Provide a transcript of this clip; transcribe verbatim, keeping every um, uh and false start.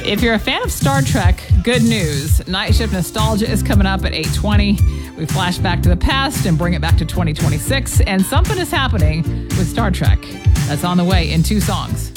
If you're a fan of Star Trek, good news. Night Shift Nostalgia is coming up at eight twenty. We flash back to the past and bring it back to twenty twenty-six, and something is happening with Star Trek. That's on the way in two songs.